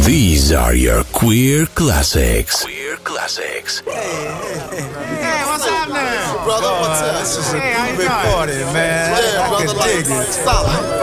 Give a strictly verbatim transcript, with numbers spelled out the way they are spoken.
These are your queer classics. Queer classics. Hey, hey, hey. Hey, what's up now? Brother, what's up? This is a hey, big party, man. Yeah, brother, I can dig it. Solid.